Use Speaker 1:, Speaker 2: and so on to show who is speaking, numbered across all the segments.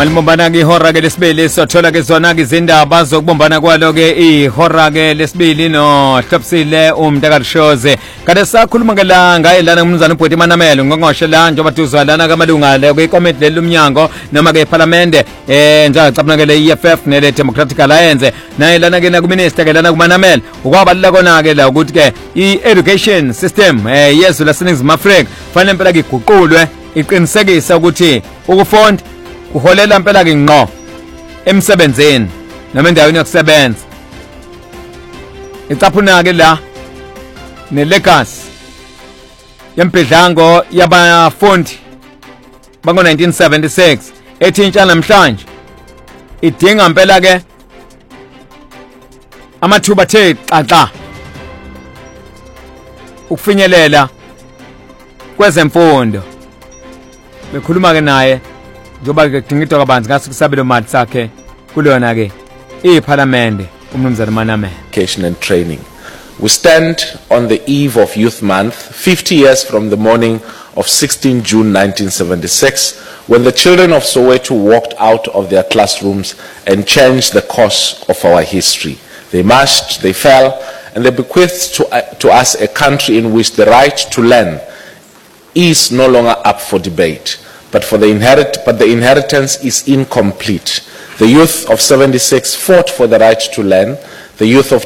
Speaker 1: malibombana ke ihora ke lesibili sothola ke zona ke izindaba zokubombana kwalo ke ihora ke lesibili no Hlopsile uMtakarishoze kade sakhuluma ke la ngaye lana umnumzana uBhoti Manamela ngongoshe la njengoba tuzwa lana kamalunga le kwikomiti lelumnyango noma ke eParliament njengacabunakele iEFF nele Democratic Alliance naye lana ke nakuminister ke lana kuManamela ukwabalula kona ke la ukuthi ke i-education system yezwe laseNingizimu Afrika fanele impela ke iguqulwe iqinisekisa ukuthi ukufunda uholela impela ke ngqo emsebenzini noma endaweni yokusebenza icaphuna ke la nelegacy yempidlango yabafundi bango 1976 ethi intsha namhlanje idinga impela ke amathuba athe xaxa ukufinyelela kwezemfundo bekhuluma ke naye njoba ke dingidwa kabanzi ngase kusabelo mali sakhe kulona ke iParliament umnumzana Manamela.
Speaker 2: Education and training. We stand on the eve of Youth Month, 50 years from the morning of 16 June 1976, when the children of Soweto walked out of their classrooms and changed the course of our history. They marched, they fell, and they bequeathed to us a country in which the right to learn is no longer up for debate, but the inheritance is incomplete. The youth of 76 fought for the right to learn. The youth of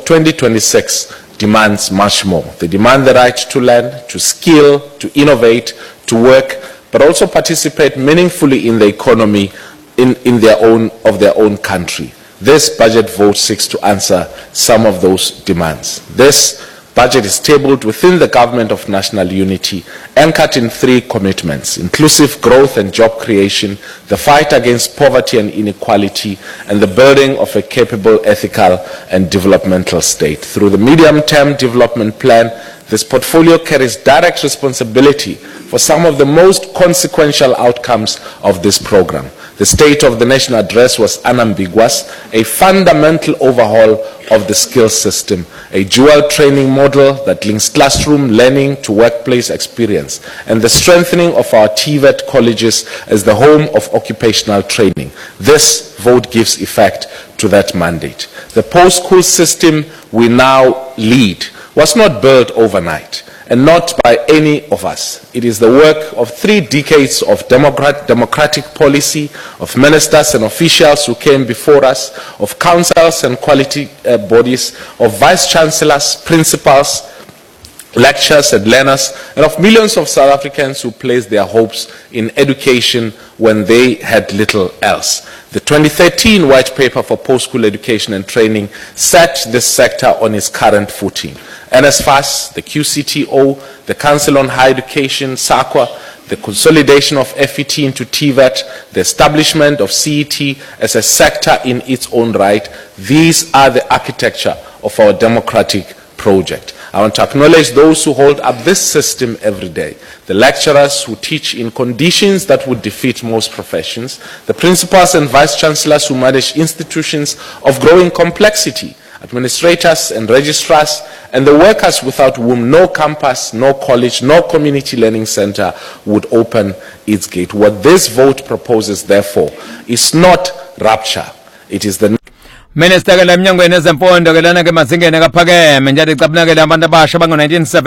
Speaker 2: 2026 demands much more. They demand the right to learn, to skill, to innovate, to work, but also participate meaningfully in the economy of their own country. This budget vote seeks to answer some of those demands. This budget is tabled within the Government of National Unity, anchored in 3 commitments: inclusive growth and job creation, the fight against poverty and inequality, and the building of a capable, ethical and developmental state. Through the medium-term development plan, this portfolio carries direct responsibility for some of the most consequential outcomes of this program. The State of the Nation address was unambiguous: a fundamental overhaul of the skills system, a dual training model that links classroom learning to workplace experience, and the strengthening of our TVET colleges as the home of occupational training. This vote gives effect to that mandate. The post-school system we now lead was not built overnight, and not by any of us. It is the work of 3 decades of democratic policy, of ministers and officials who came before us, of councils and quality bodies, of vice-chancellors, principals, lecturers and learners, and of millions of South Africans who placed their hopes in education when they had little else. The 2013 White Paper for Post-School Education and Training set this sector on its current footing. NSFAS, the QCTO, the Council on Higher Education, SAQA, the consolidation of FET into TVET, the establishment of CET as a sector in its own right, these are the architecture of our democratic project. I want to acknowledge those who hold up this system every day: the lecturers who teach in conditions that would defeat most professions, the principals and vice-chancellors who manage institutions of growing complexity, administrators and registrars, and the workers without whom no campus, no college, no community learning center would open its gate. What this vote proposes, therefore, is not rupture. It is the
Speaker 1: Minister ke lemnyangweni ezemfundo ke lana ke mazingene kaphakeme njalo icabuna ke abantu abasha bango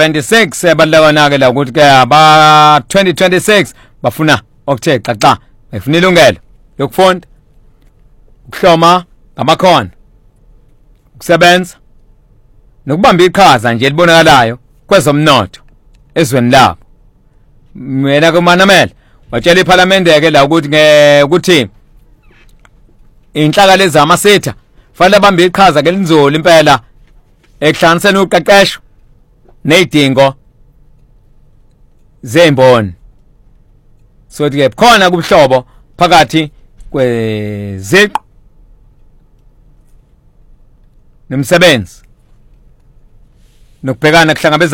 Speaker 1: 1976 balekona ke la ukuthi ke aba 2026 bafuna okuthe xaxa befuna ilungelo lokufunda ukuhloma amakhono ukusebenza nokubamba iqhaza nje libonakalayo kwezomnotho ezweni labo. Mina ke Manamela watshela iParliament ke la ukuthi inhlaka lezi amasitha fanele bambe iqhaza ke linzolo impela ekuhlanganiseni uqeqesho nezidingo zemboni. So ke khona kubuhlobo phakathi kweziqu nomsebenzi nokubhekana kuhlangabezana